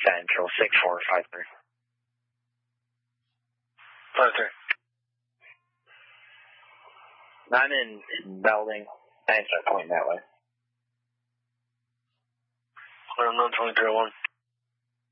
Central 6453. 53. I'm in Belding. I start pointing that way. 92301.